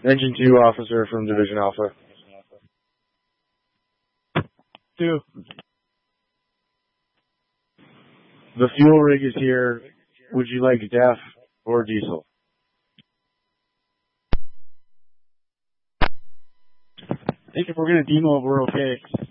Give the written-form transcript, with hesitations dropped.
Engine 2 officer from Division Alpha. 2. The fuel rig is here. Would you like DEF or diesel? I think if we're going to demo, we're okay.